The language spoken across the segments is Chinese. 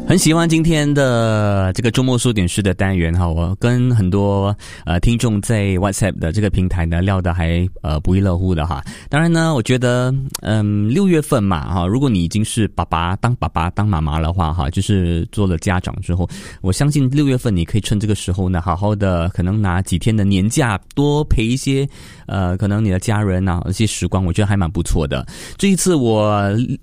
很喜欢今天的这个周末说点事的单元哈，我跟很多听众在 WhatsApp 的这个平台呢聊得还不亦乐乎的哈。当然呢，我觉得6月份嘛哈，如果你已经是爸爸当妈妈的话哈，就是做了家长之后，我相信6月份你可以趁这个时候呢，好好的可能拿几天的年假，多陪一些可能你的家人啊一些时光，我觉得还蛮不错的。这一次我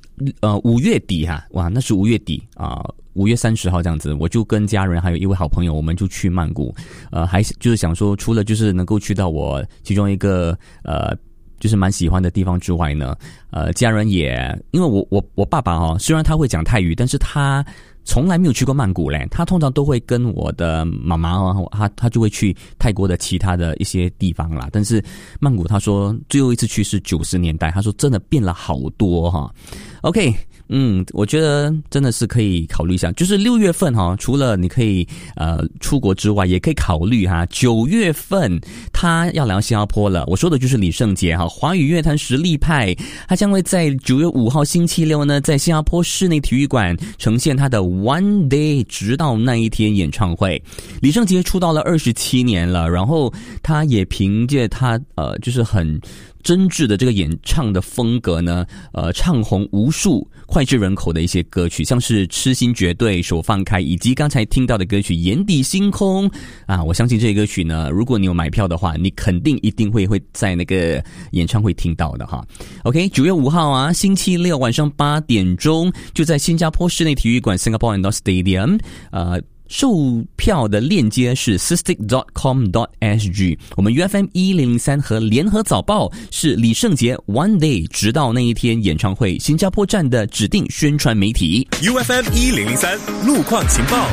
5月底哈，哇，那是5月底5月30号这样子，我就跟家人还有一位好朋友，我们就去曼谷，还就是想说，除了就是能够去到我其中一个就是蛮喜欢的地方之外呢，家人也因为我爸爸虽然他会讲泰语，但是他从来没有去过曼谷嘞，他通常都会跟我的妈妈他就会去泰国的其他的一些地方啦，但是曼谷他说最后一次去是90年代，他说真的变了好多哈。OK， 我觉得真的是可以考虑一下，就是6月份除了你可以出国之外，也可以考虑9月份他要来到新加坡了。我说的就是李圣杰华语乐坛实力派，他将会在9月5号星期六呢，在新加坡室内体育馆呈现他的 One Day 直到那一天演唱会。李圣杰出道了27年了，然后他也凭借他就是很真挚的这个演唱的风格呢，唱红无数脍炙人口的一些歌曲，像是痴心绝对、手放开，以及刚才听到的歌曲眼底星空我相信这些歌曲呢，如果你有买票的话，你肯定一定会在那个演唱会听到的哈。 OK， 9月5号星期六晚上8点钟，就在新加坡室内体育馆 Singapore Indoor Stadium，售票的链接是 sistik.com.sg。 我们 UFM 1003和联合早报是李圣杰 One Day 直到那一天演唱会新加坡站的指定宣传媒体。 UFM 1003路况情报。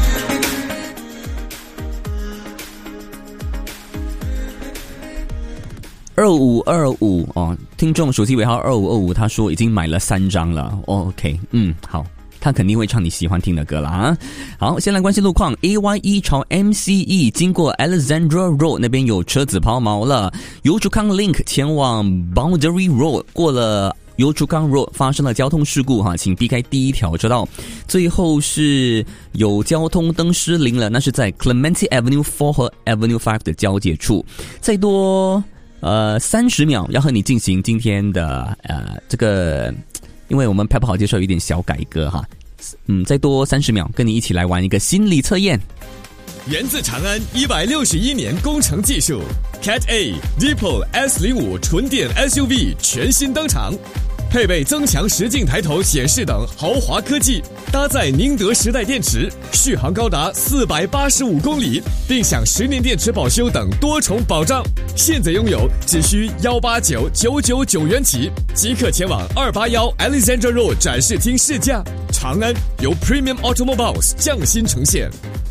2525听众手机尾号2525，他说已经买了3张了。OK， 好，他肯定会唱你喜欢听的歌啦好，先来关心路况。 AYE 朝 MCE 经过 Alexandra Road 那边有车子抛锚了，油竹康 Link 前往 Boundary Road 过了油竹康 Road 发生了交通事故请避开第一条车道。最后是有交通灯失灵了，那是在 Clementi Avenue 4和 Avenue 5的交界处。再多30秒要和你进行今天的这个，因为我们 Pep 好介绍有点小改革哈，再多30秒跟你一起来玩一个心理测验。 源自长安161年工程技术 Cat A Deepol S05 纯电 SUV 全新登场，配备增强实境抬头显示等豪华科技，搭载宁德时代电池，续航高达485公里，并享10年电池保修等多重保障。现在拥有只需189,999元起，即刻前往281 Alexandra Road 展示厅试驾。长安由 Premium Automobiles 匠心呈现。